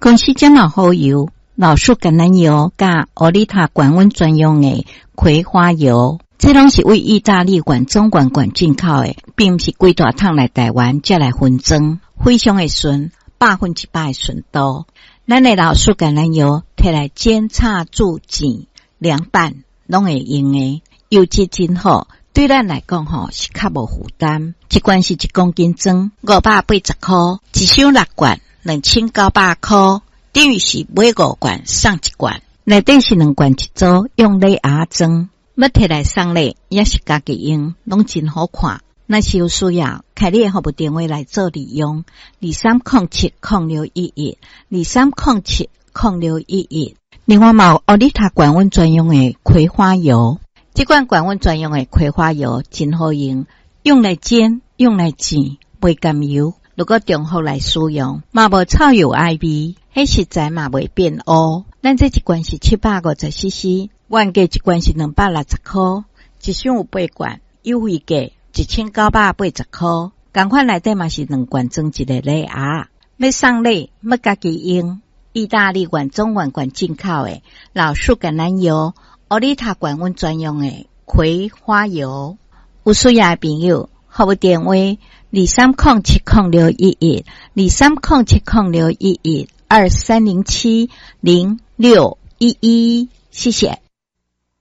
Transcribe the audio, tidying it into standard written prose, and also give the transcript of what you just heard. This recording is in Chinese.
公司健脑好油、老树橄榄油加欧丽塔管温专用的葵花油，这拢是为意大利管中管进口的，并不是规大桶来台湾才来分装，非常的顺，100%的顺度。咱的老树橄榄油摕来煎、炒、煮、煎、凉拌，拢会用的，油质真好。对咱来讲是较无负担，一罐是1公斤装580块，一箱6罐2900块，等于是买5罐送1罐，内底是2罐一组，用礼盒装，要摕来送礼也是家己用，拢真好看。若是有需要，开你的服务电话来做利用，23070611 23070611。另外嘛有欧丽塔管温专用的葵花油。这款管温专用的葵花油真好用，用来煎，用来煎，袂甘油。如果中后来使用，嘛无臭油爱味，迄实在嘛袂变乌。咱这一罐是750cc， 原价一罐是260块，一箱有8罐，优惠价1980块。同款内底嘛是2罐装一个礼盒，要送礼，要家己用。意大利管中管进口的老树橄榄油。欧丽塔管温专用的葵花油，有需要的朋友，服务电话23070611 23070611 23070611，谢谢。